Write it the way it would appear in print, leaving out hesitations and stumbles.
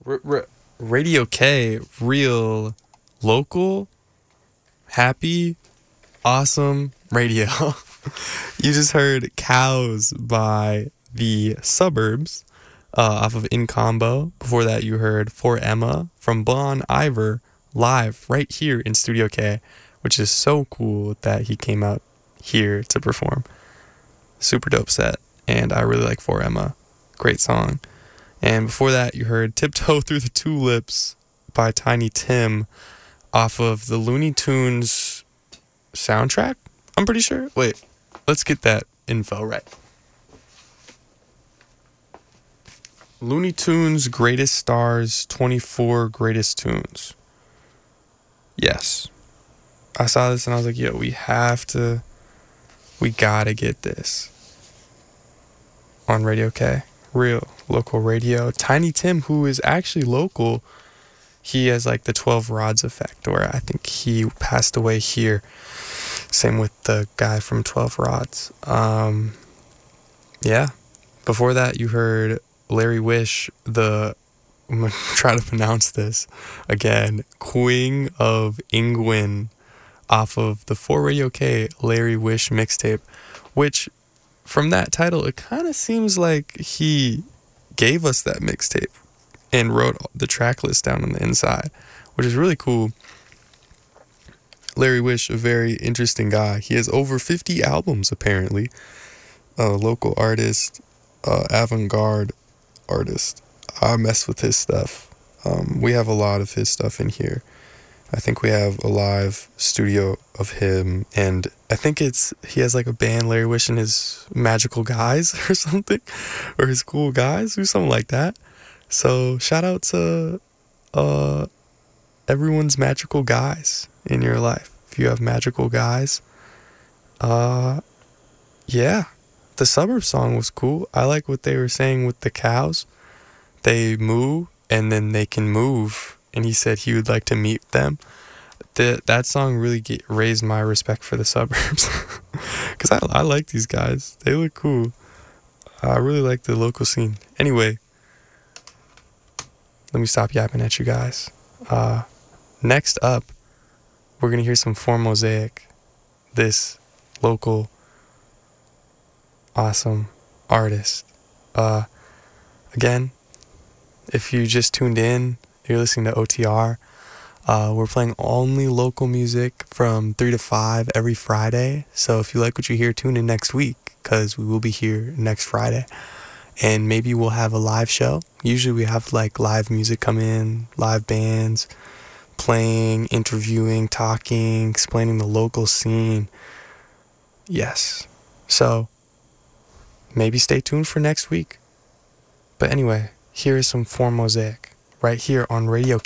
Radio K, real, local, happy, awesome radio. You just heard Cows by the Suburbs off of In Combo. Before that, you heard For Emma from Bon Iver live right here in Studio K, which is so cool that he came out here to perform. Super dope set, and I really like For Emma. Great song. And before that, you heard Tiptoe Through the Tulips by Tiny Tim off of the Looney Tunes soundtrack, I'm pretty sure. Wait, let's get that info right. Looney Tunes Greatest Stars 24 Greatest Tunes. Yes. I saw this and I was like, yo, we gotta get this on Radio K. Real local radio. Tiny Tim, who is actually local, he has like the 12 Rods effect, where I think he passed away here. Same with the guy from 12 Rods. Yeah. Before that, you heard Larry Wish, I'm going to try to pronounce this again, Queen of Ingwin, off of the For Radio K Larry Wish mixtape, which from that title, it kind of seems like he gave us that mixtape and wrote the track list down on the inside, which is really cool. Larry Wish, a very interesting guy. He has over 50 albums, apparently. A local artist, avant-garde artist. I mess with his stuff. We have a lot of his stuff in here. I think we have a live studio of him, and I think he has like a band, Larry Wish and his Magical Guys or something, or his Cool Guys or something like that. So shout out to everyone's magical guys in your life. If you have magical guys, yeah, the Suburb song was cool. I like what they were saying with the cows. They moo and then they can move. And he said he would like to meet them. That song really raised my respect for the Suburbs. Because I like these guys. They look cool. I really like the local scene. Anyway, let me stop yapping at you guys. Next up, we're going to hear some For Mosaic. This local, awesome artist. Again, if you just tuned in, you're listening to OTR. We're playing only local music from 3 to 5 every Friday. So if you like what you hear, tune in next week, because we will be here next Friday. And maybe we'll have a live show. Usually we have like live music come in, live bands playing, interviewing, talking, explaining the local scene. Yes. So maybe stay tuned for next week. But anyway, here is some For Mosaic right here on Radio